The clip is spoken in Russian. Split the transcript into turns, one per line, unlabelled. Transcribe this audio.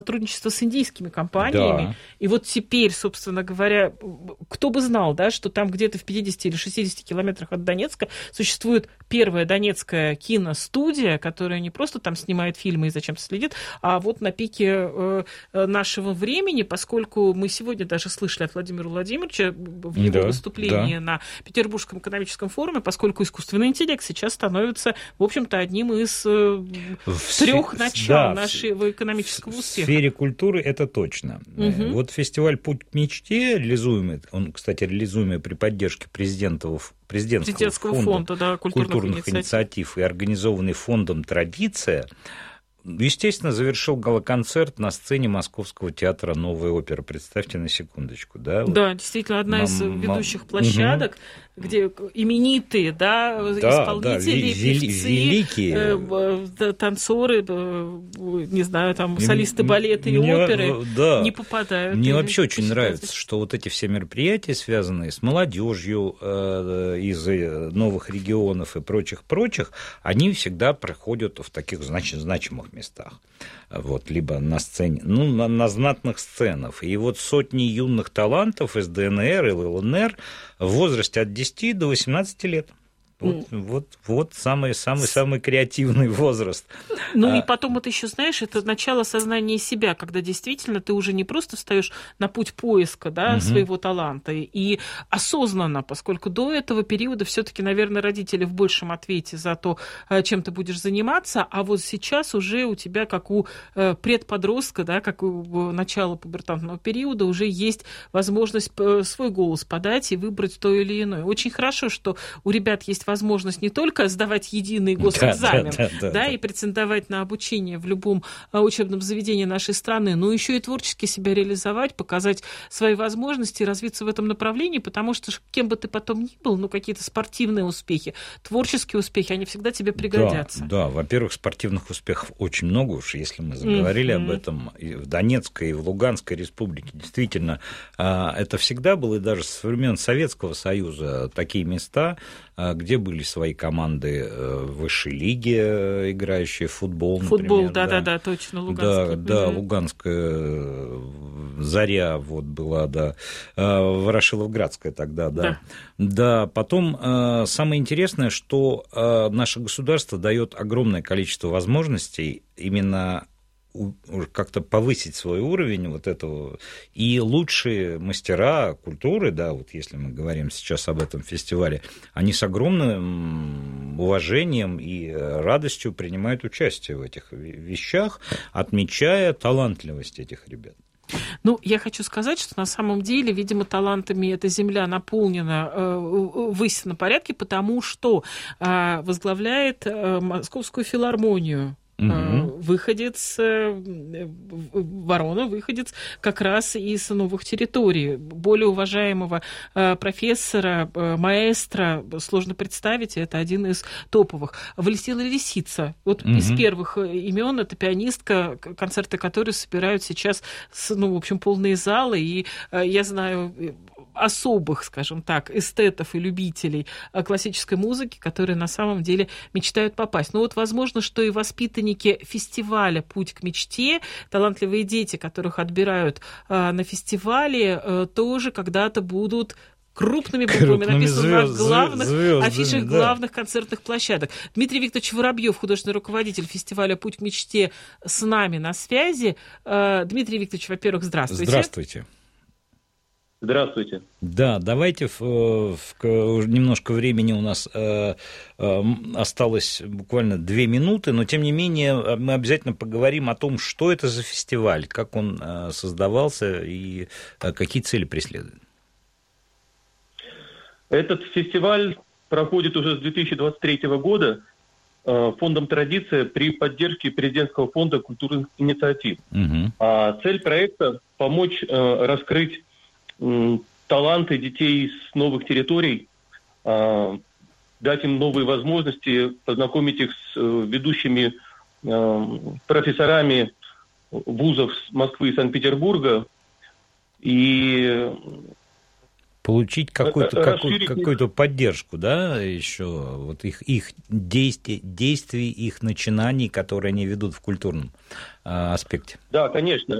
сотрудничество с индийскими компаниями. Да. И вот теперь, собственно говоря, кто бы знал, да, что там где-то в 50 или 60 километрах от Донецка существует первая донецкая киностудия, которая не просто там снимает фильмы и зачем-то следит, а вот на пике нашего времени, поскольку мы сегодня даже слышали от Владимира Владимировича в его выступлении на Петербургском экономическом форуме, поскольку искусственный интеллект сейчас становится, в общем-то, одним из трех начал нашего экономического успеха.
В сфере культуры это точно. Вот фестиваль «Путь к мечте», реализуемый, он, кстати, реализуемый при поддержке президентского фонда
да,
культурных инициатив и организованный фондом «Традиция», естественно, завершил гала-концерт на сцене Московского театра «Новая опера». Представьте на секундочку. Да,
да, действительно, одна из ведущих площадок, где именитые исполнители, певцы, великие танцоры, не знаю, там солисты балета и оперы не попадают.
Мне вообще очень нравится, что вот эти все мероприятия, связанные с молодежью из новых регионов и прочих, они всегда проходят в таких значимых местах. Вот, либо на сцене, на знатных сценах. И вот сотни юных талантов из ДНР и ЛНР в возрасте от 10 до 18 лет. Вот самый креативный возраст.
И потом это еще, знаешь, это начало сознания себя, когда действительно ты уже не просто встаешь на путь поиска своего таланта, и осознанно, поскольку до этого периода все-таки, наверное, родители в большем ответе за то, чем ты будешь заниматься, а вот сейчас уже у тебя, как у предподростка, как у начала пубертатного периода, уже есть возможность свой голос подать и выбрать то или иное. Очень хорошо, что у ребят есть возможность не только сдавать единый госэкзамен, и претендовать на обучение в любом учебном заведении нашей страны, но еще и творчески себя реализовать, показать свои возможности и развиться в этом направлении, потому что кем бы ты потом ни был, какие-то спортивные успехи, творческие успехи, они всегда тебе пригодятся.
Да, во-первых, спортивных успехов очень много уж, если мы заговорили об этом и в Донецкой, и в Луганской республике. Действительно, это всегда было, и даже со времен Советского Союза, такие места, где были свои команды высшей лиги, играющие в футбол, например.
Да, точно, Луганский.
Да, Луганская «Заря» была, Ворошиловградская тогда, Да, потом самое интересное, что наше государство дает огромное количество возможностей именно как-то повысить свой уровень вот этого. И лучшие мастера культуры, если мы говорим сейчас об этом фестивале, они с огромным уважением и радостью принимают участие в этих вещах, отмечая талантливость этих ребят.
Я хочу сказать, что на самом деле, видимо, талантами эта земля наполнена в истинном порядке, потому что возглавляет Московскую филармонию. Выходец Ворона, выходец как раз из новых территорий. Более уважаемого профессора, маэстро сложно представить, это один из топовых. Валентина Лисица, из первых имен, это пианистка, концерты которой собирают сейчас, полные залы, и я знаю особых, скажем так, эстетов и любителей классической музыки, которые на самом деле мечтают попасть. Возможно, что и воспитанники фестиваля «Путь к мечте», талантливые дети, которых отбирают на фестивале, тоже когда-то будут крупными буквами написано на главных афишах главных концертных площадок. Дмитрий Викторович Воробьев, художественный руководитель фестиваля «Путь к мечте», с нами на связи. Дмитрий Викторович, во-первых, здравствуйте.
Здравствуйте.
Здравствуйте.
Да, давайте немножко времени у нас осталось буквально 2 минуты, но тем не менее мы обязательно поговорим о том, что это за фестиваль, как он создавался и какие цели преследует.
Этот фестиваль проходит уже с 2023 года фондом «Традиция» при поддержке президентского фонда культурных инициатив. Цель проекта – помочь раскрыть таланты детей с новых территорий, дать им новые возможности, познакомить их с ведущими профессорами вузов Москвы и Санкт-Петербурга и
получить какую-то поддержку, да, еще вот их действий, их начинаний, которые они ведут в культурном аспекте.
Да, конечно.